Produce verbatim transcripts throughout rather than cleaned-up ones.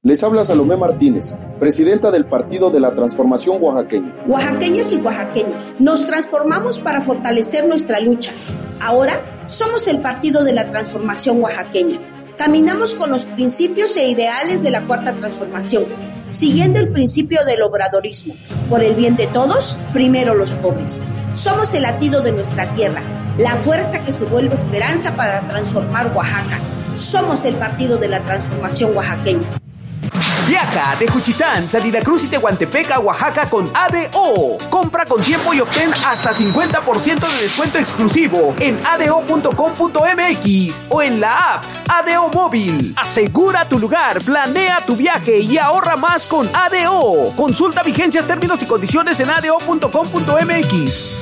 Les habla Salomé Martínez, presidenta del Partido de la Transformación Oaxaqueña. Oaxaqueñas y oaxaqueños, nos transformamos para fortalecer nuestra lucha. Ahora somos el Partido de la Transformación Oaxaqueña. Caminamos con los principios e ideales de la Cuarta Transformación, siguiendo el principio del obradorismo. Por el bien de todos, primero los pobres. Somos el latido de nuestra tierra, la fuerza que se vuelve esperanza para transformar Oaxaca. Somos el Partido de la Transformación Oaxaqueña. Viaja de Juchitán, Salida Cruz y Tehuantepec a Oaxaca con A D O. Compra con tiempo y obtén hasta cincuenta por ciento de descuento exclusivo en a d o punto com punto m x o en la app A D O Móvil. Asegura tu lugar, planea tu viaje y ahorra más con A D O. Consulta vigencias, términos y condiciones en a d o punto com punto m x.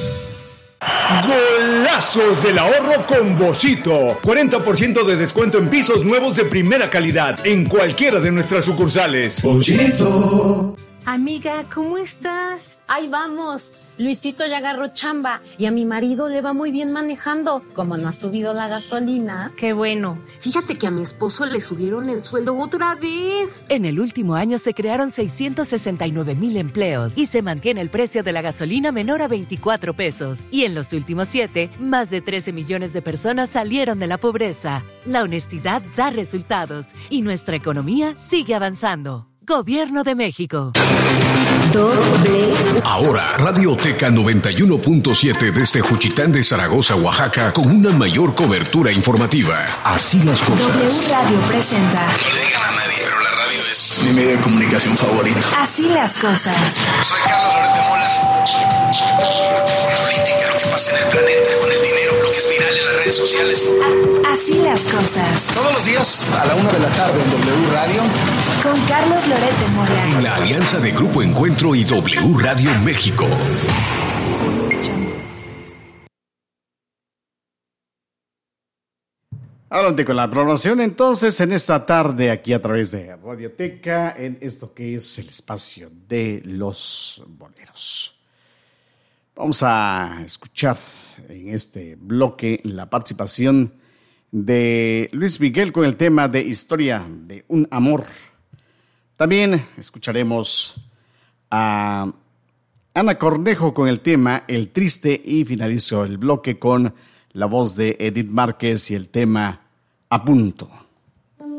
Golazos del ahorro con Boschito. cuarenta por ciento de descuento en pisos nuevos de primera calidad en cualquiera de nuestras sucursales. Boschito. Amiga, ¿cómo estás? Ahí vamos. Luisito ya agarró chamba y a mi marido le va muy bien manejando. Como no ha subido la gasolina. Qué bueno. Fíjate que a mi esposo le subieron el sueldo otra vez. En el último año se crearon seiscientos sesenta y nueve mil empleos y se mantiene el precio de la gasolina menor a veinticuatro pesos. Y en los últimos siete, más de trece millones de personas salieron de la pobreza. La honestidad da resultados y nuestra economía sigue avanzando. Gobierno de México. Doble. Ahora, Radioteca noventa y uno punto siete desde Juchitán de Zaragoza, Oaxaca, con una mayor cobertura informativa. Así las cosas. W Radio presenta. No le digan a nadie, pero la radio es mi medio de comunicación favorito. Así las cosas. Soy Carlos Loret de Mola. Política, lo que pasa en el planeta, con el dinero, lo que es viral en las redes sociales. A- así las cosas. Todos los días a la una de la tarde en W Radio. Con Carlos Loret de Mola. En la alianza de Grupo Encuentro y W Radio México. Adelante con la programación entonces en esta tarde aquí a través de Radioteca en esto que es el espacio de los boleros. Vamos a escuchar en este bloque la participación de Luis Miguel con el tema de Historia de un amor. También escucharemos a Ana Cornejo con el tema El Triste y finalizo el bloque con la voz de Edith Márquez y el tema A Punto.